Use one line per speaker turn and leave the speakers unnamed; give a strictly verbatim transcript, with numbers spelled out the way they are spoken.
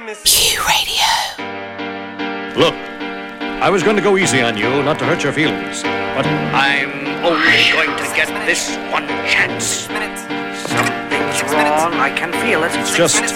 Q Radio.
Look, I was going to go easy on you, not to hurt your feelings, but I'm only going to get this one chance.
Something's wrong. I can feel it.
It's just